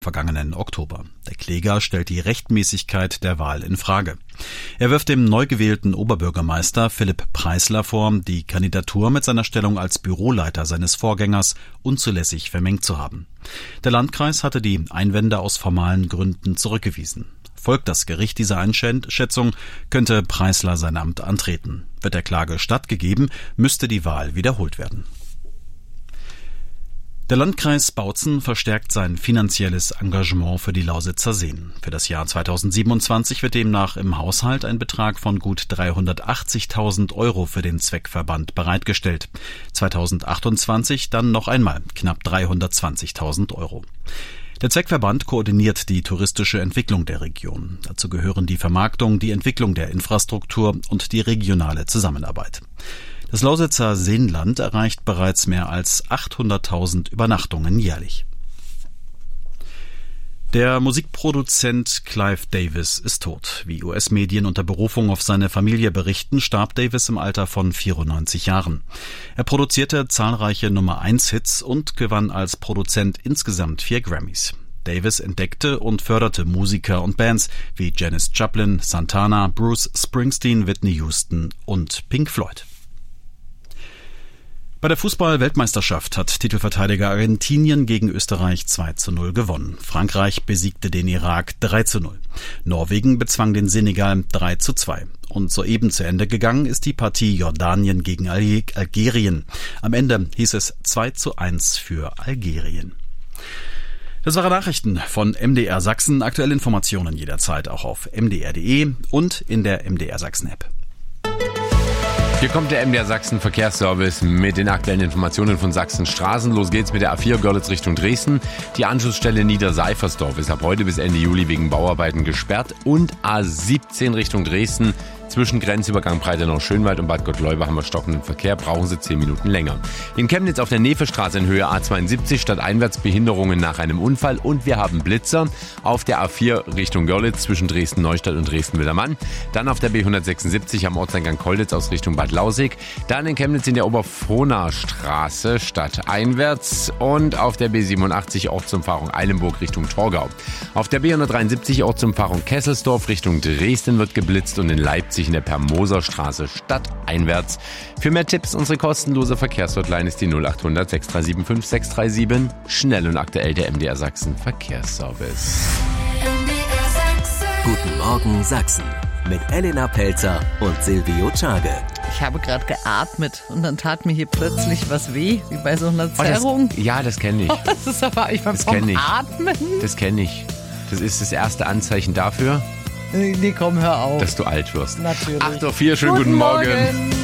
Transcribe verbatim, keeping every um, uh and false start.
vergangenen Oktober. Der Kläger stellt die Rechtmäßigkeit der Wahl in Frage. Er wirft dem neu gewählten Oberbürgermeister Philipp Preisler vor, die Kandidatur mit seiner Stellung als Büroleiter seines Vorgängers unzulässig vermengt zu haben. Der Landkreis hatte die Einwände aus formalen Gründen zurückgewiesen. Folgt das Gericht dieser Einschätzung, könnte Preisler sein Amt antreten. Wird der Klage stattgegeben, müsste die Wahl wiederholt werden. Der Landkreis Bautzen verstärkt sein finanzielles Engagement für die Lausitzer Seen. Für das Jahr zweitausendsiebenundzwanzig wird demnach im Haushalt ein Betrag von gut dreihundertachtzigtausend Euro für den Zweckverband bereitgestellt. zweitausendachtundzwanzig dann noch einmal knapp dreihundertzwanzigtausend Euro. Der Zweckverband koordiniert die touristische Entwicklung der Region. Dazu gehören die Vermarktung, die Entwicklung der Infrastruktur und die regionale Zusammenarbeit. Das Lausitzer Seenland erreicht bereits mehr als achthunderttausend Übernachtungen jährlich. Der Musikproduzent Clive Davis ist tot. Wie U S-Medien unter Berufung auf seine Familie berichten, starb Davis im Alter von vierundneunzig Jahren. Er produzierte zahlreiche Nummer eins Hits und gewann als Produzent insgesamt vier Grammys. Davis entdeckte und förderte Musiker und Bands wie Janis Joplin, Santana, Bruce Springsteen, Whitney Houston und Pink Floyd. Bei der Fußball-Weltmeisterschaft hat Titelverteidiger Argentinien gegen Österreich zwei zu null gewonnen. Frankreich besiegte den Irak drei zu null. Norwegen bezwang den Senegal drei zu zwei. Und soeben zu Ende gegangen ist die Partie Jordanien gegen Algerien. Am Ende hieß es zwei zu eins für Algerien. Das waren Nachrichten von M D R Sachsen. Aktuelle Informationen jederzeit auch auf m d r punkt d e und in der M D R Sachsen App. Hier kommt der M D R Sachsen Verkehrsservice mit den aktuellen Informationen von Sachsen Straßen. Los geht's mit der A vier Görlitz Richtung Dresden. Die Anschlussstelle Niederseifersdorf ist ab heute bis Ende Juli wegen Bauarbeiten gesperrt. Und A siebzehn Richtung Dresden. Zwischen Grenzübergang Breitenau-Schönwald und Bad Gottleuba haben wir stockenden Verkehr, brauchen Sie zehn Minuten länger. In Chemnitz auf der Nevestraße in Höhe A zweiundsiebzig stadteinwärts Behinderungen nach einem Unfall und wir haben Blitzer auf der A vier Richtung Görlitz zwischen Dresden-Neustadt und Dresden-Wildermann. Dann auf der B hundertsechsundsiebzig am Ortseingang Kolditz aus Richtung Bad Lausig. Dann in Chemnitz in der Oberfrohna-Straße stadteinwärts und auf der B siebenundachtzig Ortsumfahrung Eilenburg Richtung Torgau. Auf der B hundertdreiundsiebzig Ortsumfahrung Kesselsdorf Richtung Dresden wird geblitzt und in Leipzig in der Permoser-Straße stadteinwärts. Für mehr Tipps unsere kostenlose Verkehrshotline ist die null acht hundert sechs drei sieben fünf sechs drei sieben. Schnell und aktuell der M D R Sachsen Verkehrsservice. M D R Sachsen. Guten Morgen Sachsen mit Elena Pelzer und Silvio Czage. Ich habe gerade geatmet und dann tat mir hier plötzlich was weh, wie bei so einer Zerrung. Oh, das, ja, das kenne ich. Oh, das ist aber, ich war vom ich. Atmen. Das kenne ich. Das ist das erste Anzeichen dafür, Nee, komm, hör auf. dass du alt wirst. Natürlich. acht Uhr vier, schönen guten, guten Morgen. Morgen.